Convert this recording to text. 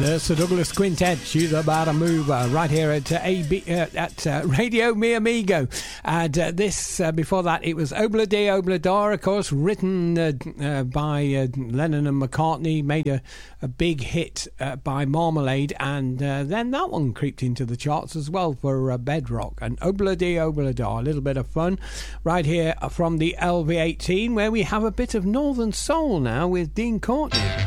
The Sir Douglas Quintet, She's About a Mover, right here at Radio Mi Amigo. And this, before that, it was Obla Di Obla Da, of course, written by Lennon and McCartney, made a big hit by Marmalade, and then that one creeped into the charts as well for Bedrock. And Obla Di Obla Da, a little bit of fun, right here from the LV18, where we have a bit of Northern Soul now with Dean Courtney.